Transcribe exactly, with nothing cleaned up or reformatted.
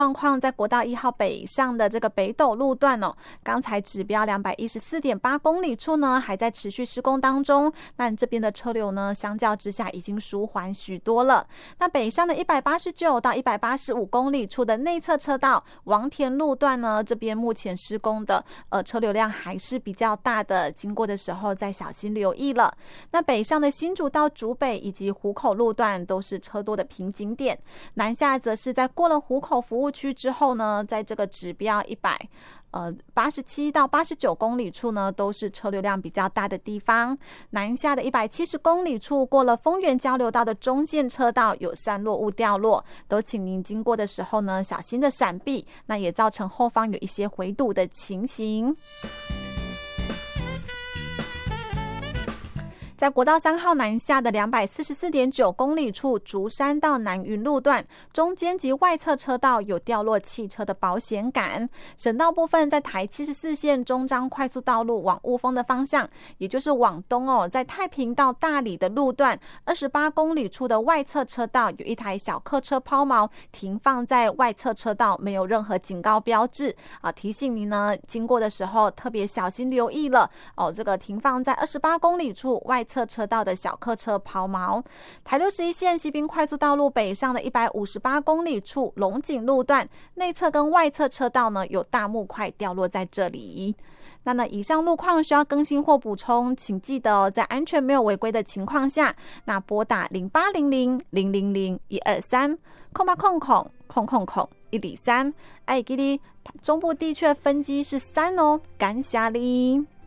状况，在国道一号北上的这个北斗路段哦，刚才指标两百一十四点八公里处呢，还在持续施工当中。那这边的车流呢，相较之下已经舒缓许多了。那北上的一百八十九到一百八十五公里处的内侧车道王田路段呢，这边目前施工的呃车流量还是比较大的，经过的时候再小心留意了。那北上的新竹到竹北以及湖口路段都是车多的瓶颈点，南下则是在过了湖口服务区之后呢，在这个指标一百呃八十七到八十九公里处呢，都是车流量比较大的地方。南下的一百七十公里处，过了丰原交流道的中线车道有散落物掉落，都请您经过的时候呢，小心的闪避，那也造成后方有一些回堵的情形。在国道三号南下的两百四十四点九公里处，竹山到南云路段中间及外侧车道有掉落汽车的保险杆。省道部分，在台七十四线中彰快速道路往雾峰的方向，也就是往东哦，在太平到大里的路段二十八公里处的外侧车道，有一台小客车抛锚停放在外侧车道，没有任何警告标志啊，提醒您呢，经过的时候特别小心留意了哦。这个停放在二十八公里处外侧车道的小客车抛锚。台六十一线西滨快速道路北上的一百五十八公里处龙井路段内侧跟外侧车道呢，有大木块掉落在这里。那么以上路况需要更新或补充，请记得哦，在安全没有违规的情况下，那拨打零八零零零零零一二三空八空空空空空一里三。哎，给你中部地区的分机是三哦，感谢你。